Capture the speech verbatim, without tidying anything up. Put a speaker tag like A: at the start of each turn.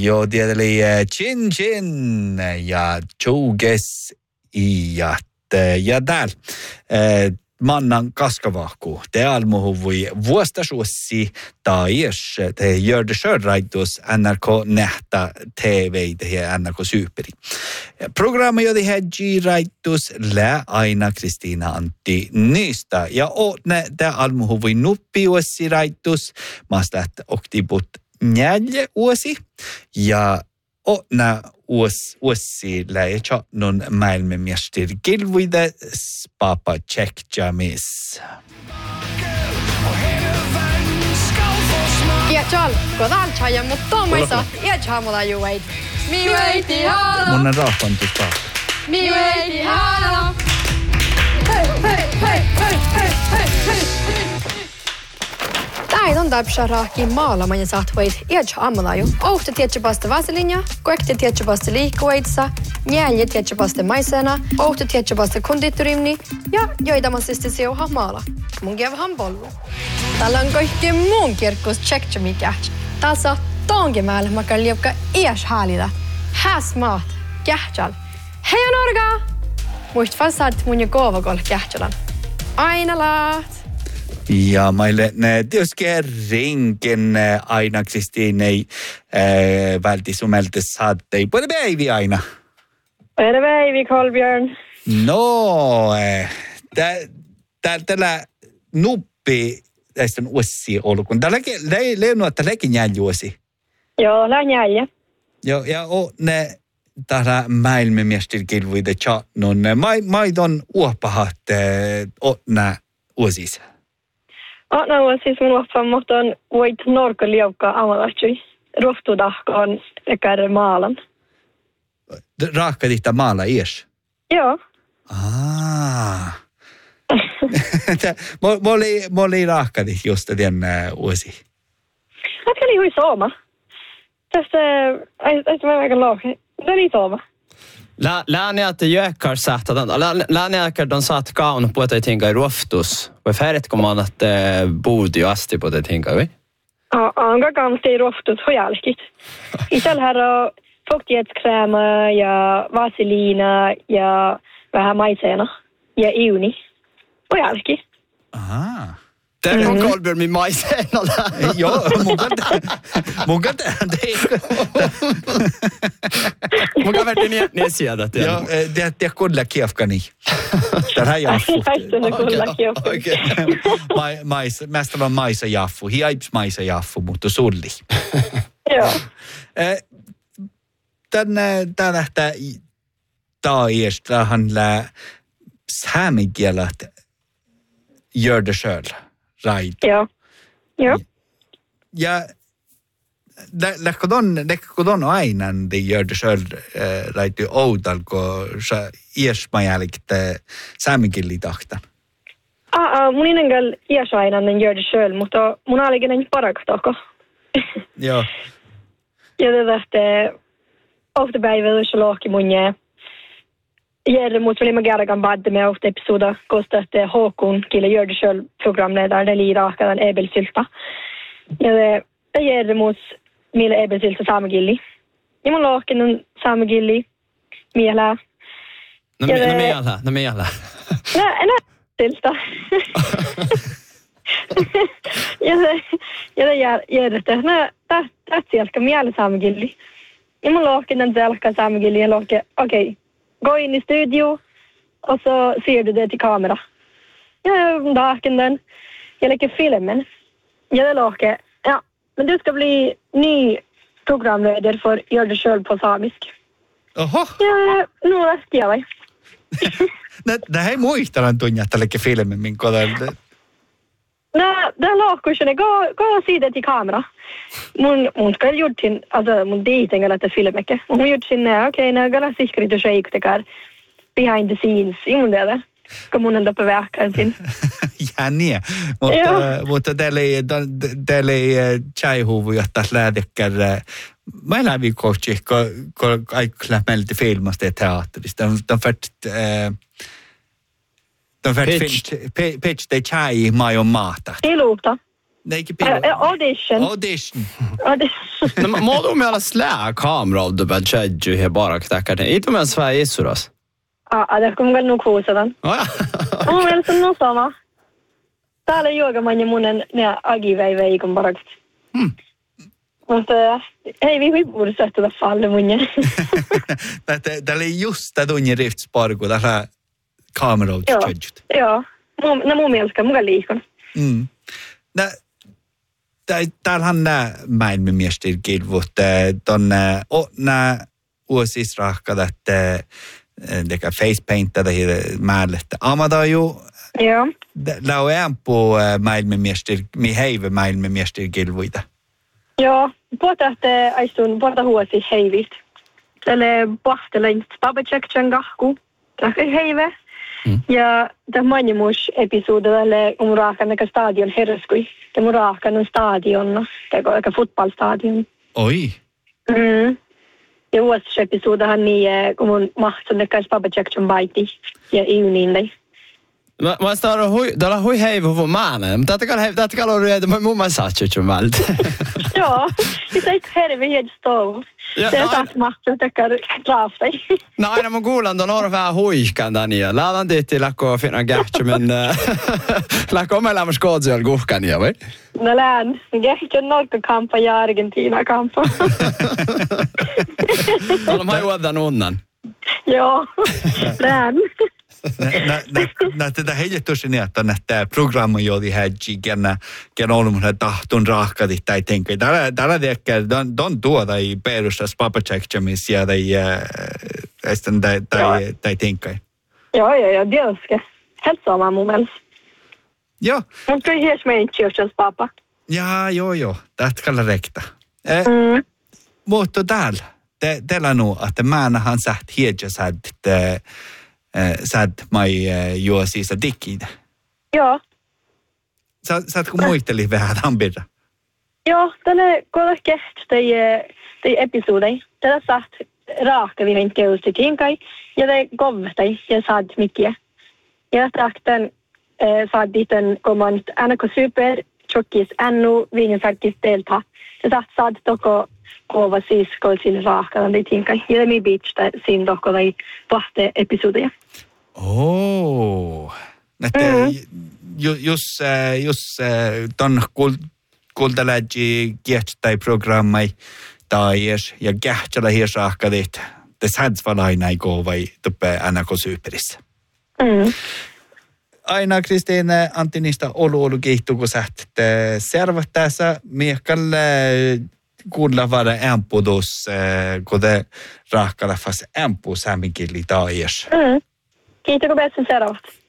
A: Joo, tieteli Chin Chin ja Jouges iät. Ja täällä mannan kaskavahku. Te almuhuvui vuostasuossi taas te gör det sjörraitus N R K nähtä T V ja N R K Superi. Programma jodi hedji raitus lä aina Kristiina Antti Nysta. Ja ne te almuhuvui nuppiuossi raitus. Maasta oktibut njälje uosi. Ja Otna uos uossi läitsä non maailmanmästir kilvuide Papa Tsekjamis.
B: Ja tjall, kodaan tjaja, mutta tommoisa ja tjaamulla juueit. Mi veiti haalo.
A: Mun on rahvantus taas.
B: Mi veiti haalo. Hei, hei, hei, hei, hei, hei, hei. Tää on täpsä rahki maalaman ja saatvoit ja tjaamulla ju. Ohta tietsäpasta vaselinja, kuekta tietsäpasta liikkueitsa, njälje tietsäpasta maisena, ohta tietsäpasta konditorimni ja joidamaisesti seuha maala. Mun kevahan pollu. Täällä on kaikki muun kirkkus tsektsami kähtsä. Tässä tonkin määrä makar liukka iäs häälillä. Häs maat, kähtsäl. Hei Norga! Muist falsaat mun jo koovakol kähtsälän. Aina laat.
A: Ja meille ne tietysti rinkin aina Kristiinei vältisumelta saattei. Puhuta päivi aina.
C: Puhuta päivi, Kolbjörn.
A: No, tällä nuppi tästä on uussi ollut, kun tällä leunut, että läkin jäljuosi.
C: Joo, läkin jäljä.
A: Joo, ja ne täällä maailmanmestarikilvuide tjatnon. Maidon uopahat otna uusissa.
C: Otna uusissa mun uopan, mutta on voit norka liukka amalastui. Rohtudahkoon ekär maalan.
A: Raakka tihtä maala ies?
C: Joo.
A: Ah. Mä oli, mä oli raakka just den uusi.
C: Mä oli hui sooma. Tästä, että mä aika lohke. Se oli sooma.
D: Lääni että jökar sähtätän. Lääni että de satt kaun på att tinga i roftus. Och färdigt kommer man att borde ju asti på det tinga, vi?
C: Ja, anga kanske i roftus och jälkigt. Istället här och fuktighetskräma ja vaselina ja vähän maisena ja iuni. Och jälkigt.
A: Aha.
D: Täällä on Kolbjörn min maisena.
A: Joo, mun kata.
D: Mun kaverti niin sieltä.
A: Joo, det är kulla kiefkani. Täällä jaffu.
C: Haistele kulla kiefkani.
A: Okei. Mais, mästä on maisa jaffu. Hiaips maisa jaffu, mutta sulli.
C: Joo.
A: Tänne tää lähtee taas tähän lää säämikielet gör det själv. Right.
C: Joo. Joo.
A: Ja lähkö ton, lähkö ton aina de gör det själv right outalko sa iesmajälkte säämikilli tahtan.
C: Ah, mun inengal iesmainen gör det själv, mutta mun alikin en paraktako.
A: Joo.
C: Ja det där ofta päivällä så låg mun ja Järre mot väl magara kan badde med ofta episoder kosta att Håkon kille gör det själv programledare det lira kan Ebelsylta. Ja det det järre mot Mila Ebelsylta samgilli. I mun låken en samgilli Mila.
D: No Mila, no Mila.
C: Nej, nej, sylta. Ja det ja det gör gör det. Nej, det det selka Mila samgilli. I mun låken en selka samgilli låke. Okej. Gå in i studio och så ser du det till kamera. Ja, dagen den. Jag lägger filmen. Jag låker. Ja, men du ska bli ny programledare för Gör det själv på samisk.
A: Oho.
C: Ja, nu läskar jag mig.
A: Det här är muistalan tunnia, että lägger filmen min kohdalla.
C: Nej, den låkursen gå gå och se det till kamera. Mun mun ska gjort sin alltså mun dating eller att filmeka. Mun gjort sin okej, okay, när jag har säkert det shake det där behind the scenes i mun där. Kom hon ändå på verkan sin.
A: Ja niin. Mutta mutta tälle tälle chaihuvu jotta lähdekär mä lävi kohti ko aikla melti filmasta teatterista. De färt de färt pitch pitch de chai mai on maata.
C: Iluta.
A: Neikki piilo.
C: Audition.
A: Audition.
C: Audition.
D: No, mä oon meillä slää kameralta bad chedju he bara ktäkkäden. Ei tumen svää issuras.
C: Ah, det kommer väl nog kuusadan.
D: Oh, ja.
C: Mun mielestä on no sama. Täällä joogamanja munen nää agivei veikon parakset.
A: Hmm.
C: Mutta ei vi huippuudessa sähtötä falle munja.
A: Täällä ei just tämä tunnin riftsparku, täällä kameralta
C: Joo,
A: chedjut.
C: joo. No mun mielestä mukaan liikon.
A: Mm. Nä, täällähän nämä maailmanmiesten kilvut, tuonne nämä uusis rahkat, että tekä facepaintta tai määlle, että amataju,
C: Joo.
A: lau ämpu maailmanmiesten, mi heive maailmanmiesten kilvuita.
C: Joo, puhutaan, että aistun puhuta huosi heivit. Tälle pahtelen Babacek-chan kahku, tähän heive. Mm. Ja tämä manjumus episode tälle on raakan näkä stadion herskui. Tämä on raakan on stadion, eikä fotbollstadion.
A: Oi.
C: Mm. Ja uusi episodehan niin, kun mun mahtun näkä Babacek-chan baiti ja iuniin näin.
D: Mä mä staan hui, täällä hui heivu vu maana. Mutta tätä kallo tätä kallo ryötä mun mä saa chuchun vältä.
C: Joo, det är ett helvete helt stov. Det är sant mahtun näkä draaftai.
D: No aina mun kuulan ton on vähän huihkan tania. Laadan tehtiin lakko finna gähtö men lakko mä lämmäs kootsuol kuhkania vai?
C: No lään, gähtö nokkakampa ja Argentina-kampa.
D: No mä juotan unnan.
C: Joo, lään.
A: Nä tätä heijettuisi niin, että näitä programma joodi hädji, kena kena ollut mun tahtun rahkati tai tenkai. Täällä täällä tiedäkään, don don tuoda i perustas papachekchamis ja tai sitten tai tai tai tenkai.
C: Joo, joo, joo, det helt sama mun mielestä.
A: Joo.
C: Mun kyllä hies meidän tjustas pappa.
A: Ja joo joo, tästä kalla rekta. Eh,
C: Mm.
A: mutta täällä te teillä nu että mä nähän sagt hiedjas että sad mai juosissa dikkiitä.
C: Joo.
A: Sä saatko muisteli vähän tampira?
C: Joo, tälle kolla keht tai tai episodei. Tällä saat raaka vi inte just tinkai ja det govtai ja saad mycket. Ja trakten eh saad diten kommand Anako Super chokis ännu vinner faktiskt delta. Det saat saad toko kova siis koisin raaka det tinkai. Ja det mi beach där sin doko där pahte episodeja.
A: Oh. Näitä jos jos ton kultaläji kiehtai programmai tai ja kähtsellä hiesahkadit. Det sads valaina ei go vai tuppe Anako Superissä.
C: Mm.
A: Aina Kristiine Antinista olu olu kehtuko säht servattaessa miekalle kuulla vara ämpudus kode rahkalafas ämpu saamen kieli taajers.
C: Mm. Kiitos kun pääsin seuraavaksi.